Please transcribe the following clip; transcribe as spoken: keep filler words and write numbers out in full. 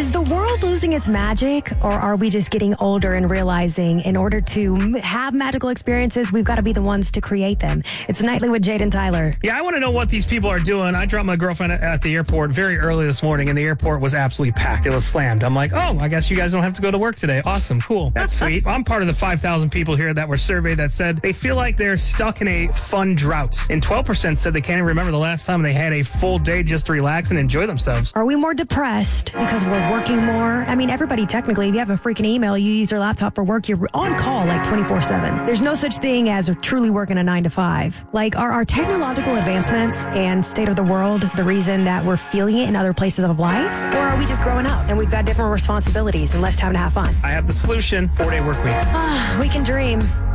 Is the world losing its magic, or are we just getting older and realizing in order to m- have magical experiences, we've got to be the ones to create them? It's Nightly with Jade and Tyler. Yeah, I want to know what these people are doing. I dropped my girlfriend at the airport very early this morning, and the airport was absolutely packed. It was slammed. I'm like, oh, I guess you guys don't have to go to work today. Awesome. Cool. That's sweet. I'm part of the five thousand people here that were surveyed that said they feel like they're stuck in a fun drought. And twelve percent said they can't even remember the last time they had a full day just to relax and enjoy themselves. Are we more depressed because we're working more? I mean, everybody technically, if you have a freaking email, you use your laptop for work, you're on call like twenty-four seven. There's no such thing as truly working a nine to five. Like, are our technological advancements and state of the world the reason that we're feeling it in other places of life? Or are we just growing up and we've got different responsibilities and less time to have fun? I have the solution. Four-day work weeks. Ah, we can dream.